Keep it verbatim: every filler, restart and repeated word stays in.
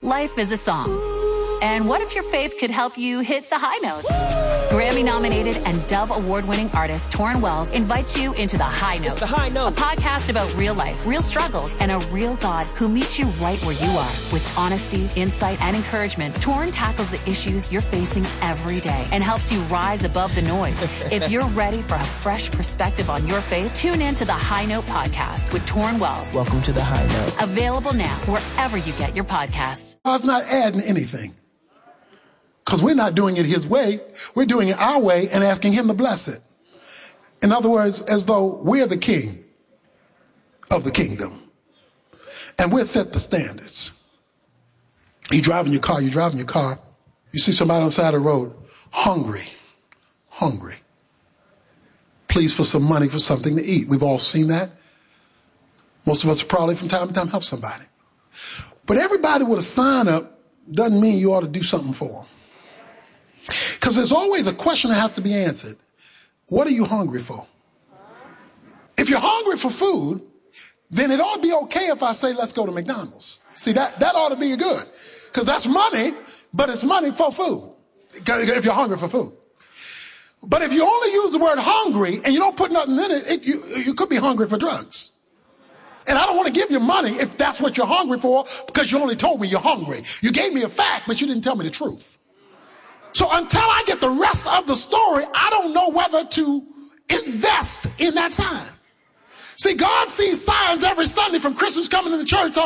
Life is a song. And what if your faith could help you hit the high notes? Grammy-nominated and Dove Award-winning artist Torrin Wells invites you into The High Note. It's The High Note. A podcast about real life, real struggles, and a real God who meets you right where you are. With honesty, insight, and encouragement, Torrin tackles the issues you're facing every day and helps you rise above the noise. If you're ready for a fresh perspective on your faith, tune in to The High Note podcast with Torrin Wells. Welcome to The High Note. Available now wherever you get your podcasts. God's not adding anything. Because we're not doing it his way. We're doing it our way and asking him to bless it. In other words, as though we're the king of the kingdom. And we'll set the standards. You driving your car, you driving your car. You see somebody on the side of the road, hungry, hungry. Please for some money for something to eat. We've all seen that. Most of us probably from time to time help somebody. But everybody with a sign up doesn't mean you ought to do something for them. Because there's always a question that has to be answered. What are you hungry for? If you're hungry for food, then it ought to be okay if I say, let's go to McDonald's. See, that, that ought to be good. Because that's money, but it's money for food. If you're hungry for food. But if you only use the word hungry and you don't put nothing in it, it you, you could be hungry for drugs. And I don't want to give you money if that's what you're hungry for, because you only told me you're hungry. You gave me a fact, but you didn't tell me the truth. So until I get the rest of the story, I don't know whether to invest in that sign. See, God sees signs every Sunday from Christians coming to the church